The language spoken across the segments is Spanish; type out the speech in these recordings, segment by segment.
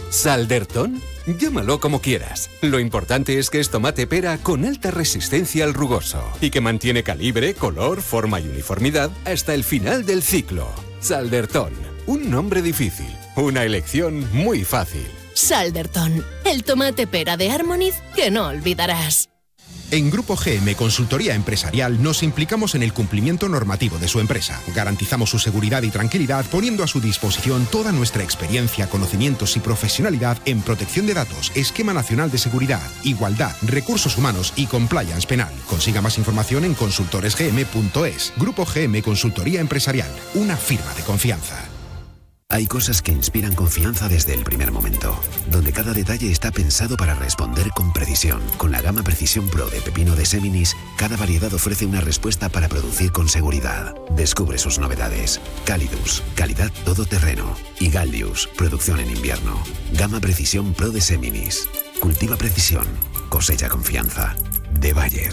¿Saldertón? Llámalo como quieras. Lo importante es que es tomate pera con alta resistencia al rugoso y que mantiene calibre, color, forma y uniformidad hasta el final del ciclo. Saldertón, un nombre difícil, una elección muy fácil. Saldertón, el tomate pera de Harmoniz que no olvidarás. En Grupo GM Consultoría Empresarial nos implicamos en el cumplimiento normativo de su empresa. Garantizamos su seguridad y tranquilidad poniendo a su disposición toda nuestra experiencia, conocimientos y profesionalidad en protección de datos, esquema nacional de seguridad, igualdad, recursos humanos y compliance penal. Consiga más información en consultoresgm.es. Grupo GM Consultoría Empresarial, una firma de confianza. Hay cosas que inspiran confianza desde el primer momento, donde cada detalle está pensado para responder con precisión. Con la gama Precisión Pro de pepino de Seminis, cada variedad ofrece una respuesta para producir con seguridad. Descubre sus novedades. Calidus, calidad todoterreno. Y Gallius, producción en invierno. Gama Precisión Pro de Seminis. Cultiva precisión, cosecha confianza. De Bayer.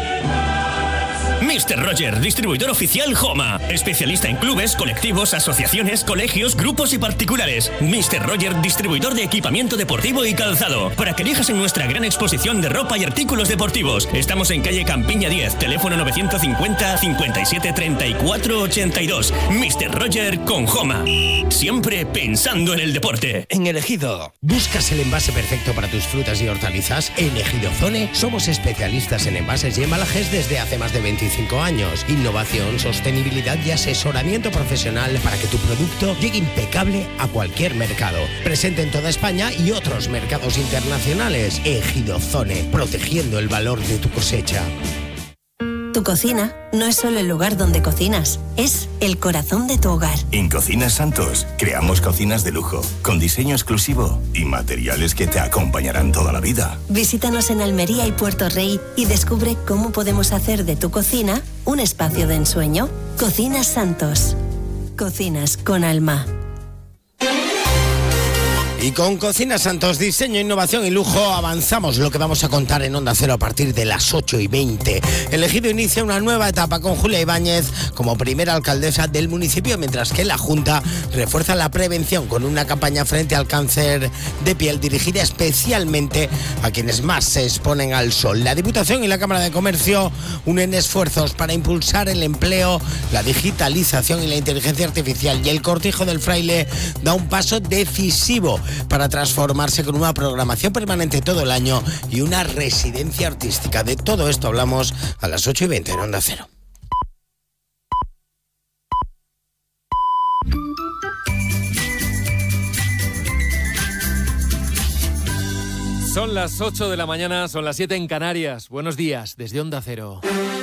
Mr. Roger, distribuidor oficial Homa. Especialista en clubes, colectivos, asociaciones, colegios, grupos y particulares. Mr. Roger, distribuidor de equipamiento deportivo y calzado. Para que elijas en nuestra gran exposición de ropa y artículos deportivos. Estamos en calle Campiña 10, teléfono 950 57 34 82. Mr. Roger con Homa. Siempre pensando en el deporte. En El Ejido, ¿buscas el envase perfecto para tus frutas y hortalizas? En Ejido Zone somos especialistas en envases y embalajes desde hace más de 25 años. Innovación, sostenibilidad y asesoramiento profesional para que tu producto llegue impecable a cualquier mercado. Presente en toda España y otros mercados internacionales. Ejido Zone, protegiendo el valor de tu cosecha. Tu cocina no es solo el lugar donde cocinas, es el corazón de tu hogar. En Cocinas Santos creamos cocinas de lujo, con diseño exclusivo y materiales que te acompañarán toda la vida. Visítanos en Almería y Puerto Rey y descubre cómo podemos hacer de tu cocina un espacio de ensueño. Cocinas Santos. Cocinas con alma. Y con Cocinas Santos, diseño, innovación y lujo, avanzamos lo que vamos a contar en Onda Cero a partir de las 8:20. El Ejido inicia una nueva etapa con Julia Ibáñez como primera alcaldesa del municipio, mientras que la Junta refuerza la prevención con una campaña frente al cáncer de piel dirigida especialmente a quienes más se exponen al sol. La Diputación y la Cámara de Comercio unen esfuerzos para impulsar el empleo, la digitalización y la inteligencia artificial, y el Cortijo del Fraile da un paso decisivo para transformarse con una programación permanente todo el año y una residencia artística. De todo esto hablamos a las 8:20 en Onda Cero. Son las 8 de la mañana, son las 7 en Canarias. Buenos días desde Onda Cero.